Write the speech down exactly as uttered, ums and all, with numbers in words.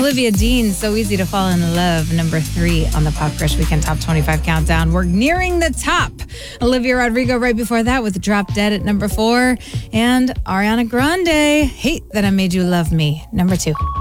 Olivia Dean, So Easy to Fall in Love, number three on the Pop Crush Weekend Top twenty-five Countdown. We're nearing the top. Olivia Rodrigo right before that with Drop Dead at number four. And Ariana Grande, Hate That I Made You Love Me, number two.